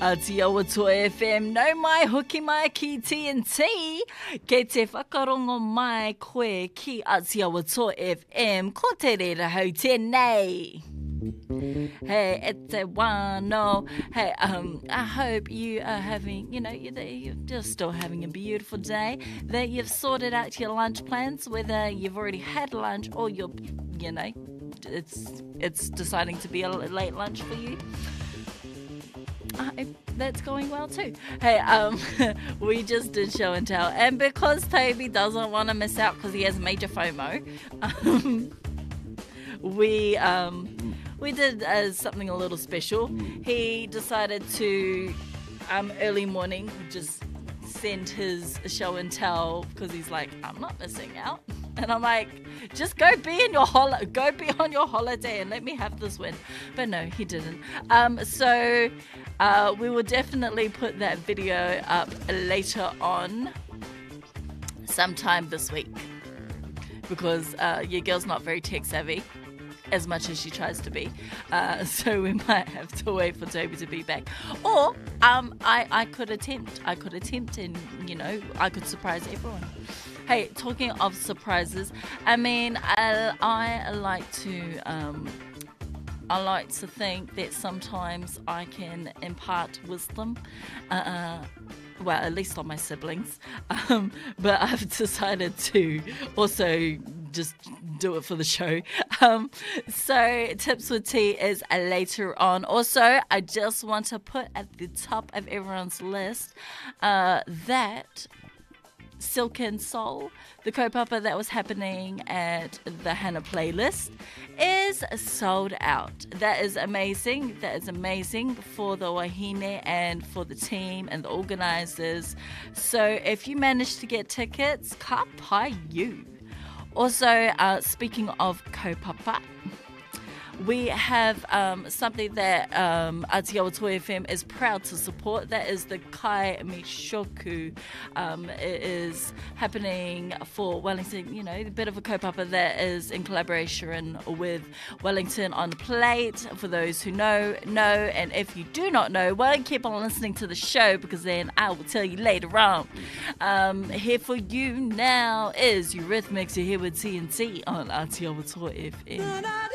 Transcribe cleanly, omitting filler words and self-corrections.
Aotearoa FM, no mai hoki mai ki TNT. Kei te whakarongo mai koe ki Aotearoa FM, ko te rera hau tēnei. Hey, it's a wano. Hey, I hope you are having, you're just still having a beautiful day, that you've sorted out your lunch plans, whether you've already had lunch or you're, it's deciding to be a late lunch for you. That's going well too. Hey, we just did show and tell, and because Toby doesn't want to miss out because he has major FOMO, we did something a little special. He decided to early morning just send his show and tell because he's like, I'm not missing out. And I'm like, just go be on your holiday and let me have this win. But no, he didn't. So we will definitely put that video up later on sometime this week because your girl's not very tech savvy as much as she tries to be. So we might have to wait for Toby to be back. Or I could attempt and, I could surprise everyone. Hey, talking of surprises, I mean, I like to think that sometimes I can impart wisdom, well, at least on my siblings, but I've decided to also just do it for the show. So Tips with Tea is later on. Also, I just want to put at the top of everyone's list that Silk and Soul, the kaupapa that was happening at the Hana playlist, is sold out. That is amazing. That is amazing for the wahine and for the team and the organisers. So if you manage to get tickets, ka pai you. Also, speaking of kaupapa, we have something that Aotearoa FM is proud to support. That is the Kai Mishoku. It is happening for Wellington, a bit of a kaupapa that is in collaboration with Wellington on the Plate. For those who know, and if you do not know, well, keep on listening to the show because then I will tell you later on. Here for you now is Eurythmics. You're here with TNT on Aotearoa FM.